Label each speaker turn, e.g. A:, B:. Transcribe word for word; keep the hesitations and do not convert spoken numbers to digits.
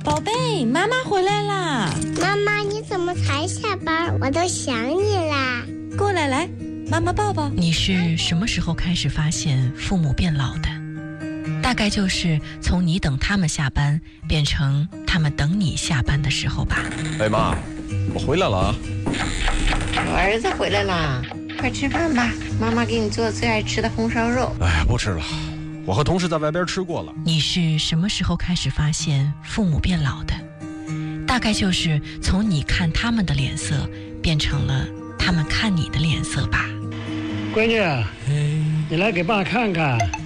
A: 宝贝，妈妈回来啦！
B: 妈妈，你怎么才下班？我都想你啦！
A: 过来，来，妈妈抱抱。
C: 你是什么时候开始发现父母变老的？大概就是从你等他们下班变成他们等你下班的时候吧。
D: 哎妈，我回来了啊！
E: 我儿子回来啦，快吃饭吧，妈妈给你做最爱吃的红烧肉。
D: 哎，不吃了，我和同事在外边吃过了。
C: 你是什么时候开始发现父母变老的？大概就是从你看他们的脸色变成了他们看你的脸色吧。
F: 闺女，你来给爸看看。